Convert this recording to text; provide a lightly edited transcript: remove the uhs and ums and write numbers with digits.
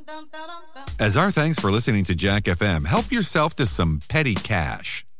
As our thanks for listening to Jack FM, help yourself to some petty cash.